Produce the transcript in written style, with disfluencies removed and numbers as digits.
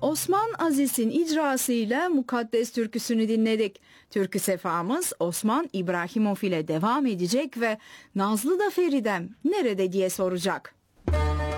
Osman Aziz'in icrasıyla Mukaddes türküsünü dinledik. Türkü sefamız Osman İbrahimov ile devam edecek ve Nazlı da Feridem nerede diye soracak.